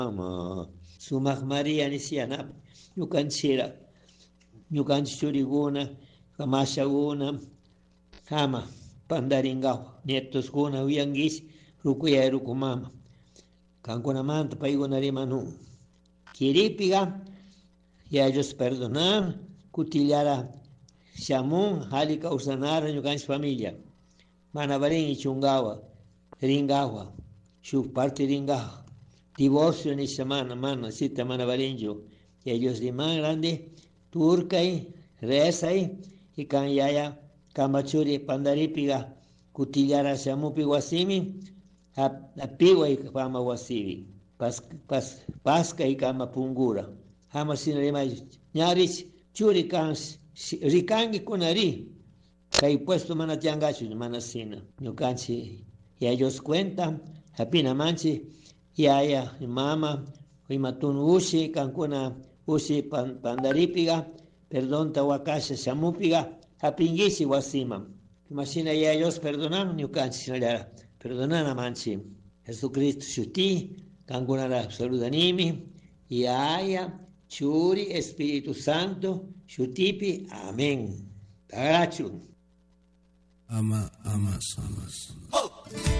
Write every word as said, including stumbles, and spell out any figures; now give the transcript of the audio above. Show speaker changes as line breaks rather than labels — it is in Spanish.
Ama sumaq María nisyanap ñukanchira ñukanchik churikuna kamashakuna ama pandaringawa nietoskuna uyankish rukuyay rukumama kankunamanta paykuna rimanu kiripiqa ya Dios perdonar kutillara shamun hali kawsanara ñukanchik familia mana varinki chunkawa rinkawa shuk parte rinkawa divorcio nisha mana mana sita mana varinchu ya Dios riman grande turkay rezay y kan yaya kamachuri pandaripiqa kutillara shamupi wasimi apiway kama wasipi pas pas paskay kama pungura hama sina rimay ñarich churi kan rikanki kunari kay puesto mana tiangachu mana sina ñukanchik ya Dios cuenta hapina manchi yaya mama imatun ushi kankuna ushi pan, pandaripiqa perdón tawakasha shamupiqa hapinkishi wasima imashina ya Dios perdonan ñukanchik perdonana manchi Jesucristo shuti kankunara saludanimi yaya churi Espíritu Santo shutipi amén tagarachu
ama ama amas